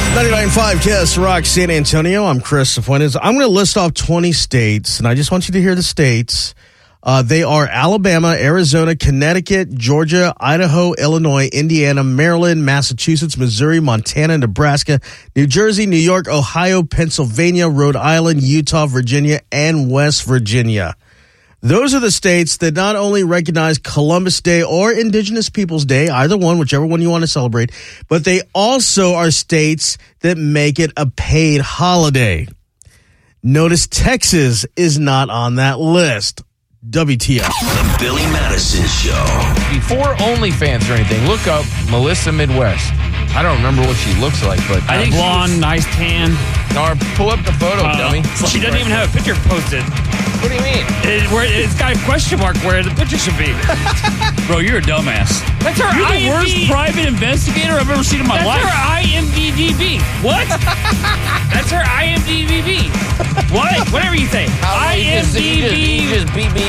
99.5 KISS Rock San Antonio. I'm Chris Fuentes. I'm going to list off 20 states, and I just want you to hear the states. They are Alabama, Arizona, Connecticut, Georgia, Idaho, Illinois, Indiana, Maryland, Massachusetts, Missouri, Montana, Nebraska, New Jersey, New York, Ohio, Pennsylvania, Rhode Island, Utah, Virginia, and West Virginia. Those are the states that not only recognize Columbus Day or Indigenous Peoples Day, either one, whichever one you want to celebrate, but they also are states that make it a paid holiday. Notice Texas is not on that list. WTF. The Billy Madison Show. Before OnlyFans or anything, look up Melissa Midwest. I don't remember what she looks like, but I think blonde, nice tan. No, pull up the photo, dummy. She doesn't even have a picture posted. What do you mean? It's got a question mark where the picture should be. Bro, you're a dumbass. That's her You're IMDb. the worst private investigator I've ever seen in my life. That's her IMDb. What? That's her IMDb. What? Whatever you say. IMDb. You just beep.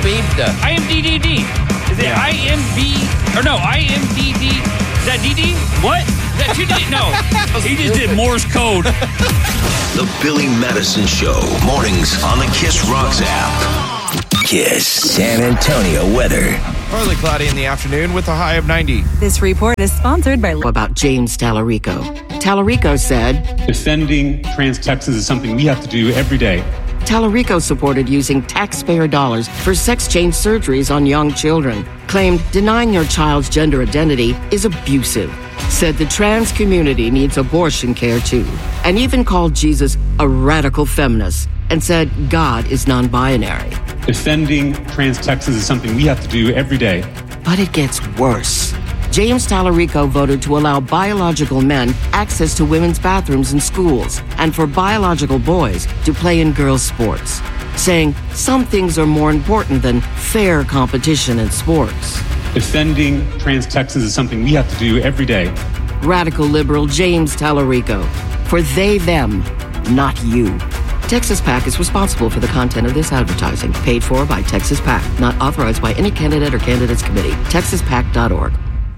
IMDD. Is it IMB? Or no, IMDD. Is that DD? What? Is that 2D? No. He just did Morse code. The Billy Madison Show. Mornings on the KISS Rocks app. KISS San Antonio weather. Partly cloudy in the afternoon with a high of 90. This report is sponsored by... About James Tallarico. Tallarico said, defending trans Texans is something we have to do every day. Tallarico supported using taxpayer dollars for sex change surgeries on young children. Claimed denying your child's gender identity is abusive. Said the trans community needs abortion care too. And even called Jesus a radical feminist. And said God is non-binary. Defending trans Texans is something we have to do every day. But it gets worse. James Tallarico voted to allow biological men access to women's bathrooms in schools and for biological boys to play in girls' sports, saying some things are more important than fair competition in sports. Defending trans Texans is something we have to do every day. Radical liberal James Tallarico. For they, them, not you. Texas PAC is responsible for the content of this advertising, paid for by Texas PAC, not authorized by any candidate or candidates committee. TexasPAC.org.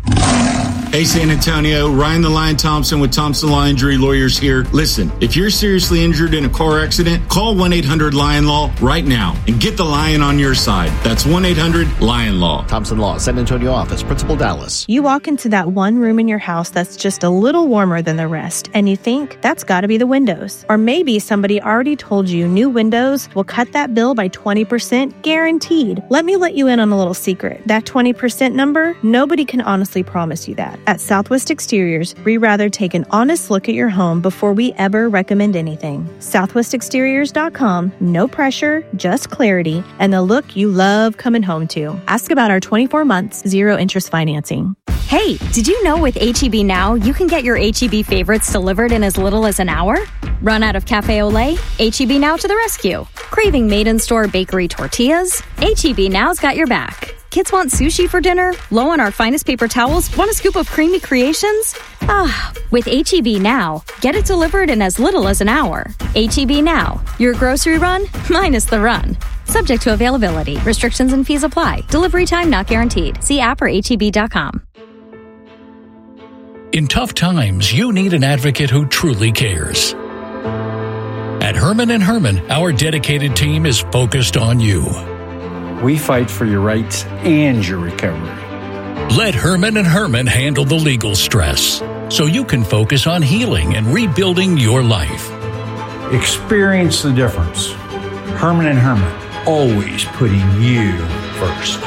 Hey, San Antonio, Ryan the Lion Thompson with Thompson Law Injury Lawyers here. Listen, if you're seriously injured in a car accident, call 1-800-LION-LAW right now and get the lion on your side. That's 1-800-LION-LAW. Thompson Law, San Antonio office, Principal Dallas. You walk into that one room in your house that's just a little warmer than the rest, and you think that's got to be the windows. Or maybe somebody already told you new windows will cut that bill by 20% guaranteed. Let me let you in on a little secret. That 20% number, nobody can honestly promise you that. At Southwest Exteriors, we rather take an honest look at your home before we ever recommend anything. SouthwestExteriors.com, no pressure, just clarity, and the look you love coming home to. Ask about our 24 months, zero interest financing. Hey, did you know with H-E-B Now, you can get your H-E-B favorites delivered in as little as an hour? Run out of Cafe Olé? H-E-B Now to the rescue. Craving made-in-store bakery tortillas? H-E-B Now's got your back. Kids want sushi for dinner? Low on our finest paper towels? Want a scoop of creamy creations? With H-E-B Now, get it delivered in as little as an hour. H-E-B Now, your grocery run minus the run. Subject to availability. Restrictions and fees apply. Delivery time not guaranteed. See app or HEB.com. In tough times, you need an advocate who truly cares. At Herman & Herman, our dedicated team is focused on you. We fight for your rights and your recovery. Let Herman & Herman handle the legal stress so you can focus on healing and rebuilding your life. Experience the difference. Herman & Herman, always putting you first.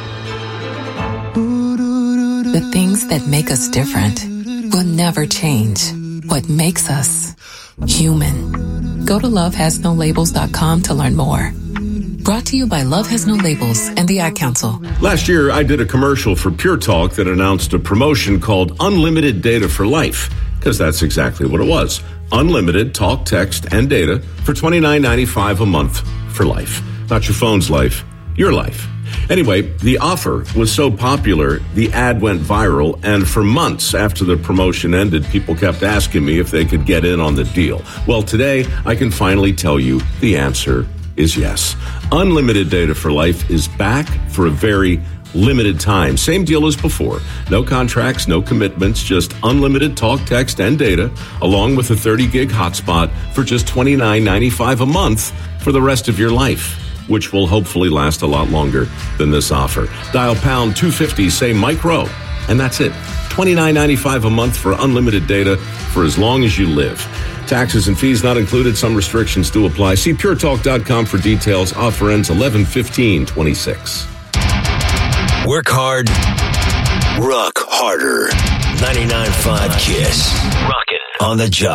The things that make us different will never change. What makes us human. Go to lovehasnolabels.com to learn more. Brought to you by Love Has No Labels and the Ad Council. Last year, I did a commercial for Pure Talk that announced a promotion called Unlimited Data for Life, because that's exactly what it was. Unlimited talk, text, and data for $29.95 a month for life. Not your phone's life, your life. Anyway, the offer was so popular, the ad went viral, and for months after the promotion ended, people kept asking me if they could get in on the deal. Well, today, I can finally tell you the answer is yes. Unlimited Data for Life is back for a very limited time. Same deal as before. No contracts, no commitments, just unlimited talk, text, and data, along with a 30-gig hotspot for just $29.95 a month for the rest of your life, which will hopefully last a lot longer than this offer. Dial pound 250, say Mike Rowe, and that's it. $29.95 a month for unlimited data for as long as you live. Taxes and fees not included. Some restrictions do apply. See puretalk.com for details. Offer ends 11/15/26. Work hard, rock harder. 99.5 KISS. Rockin' on the job.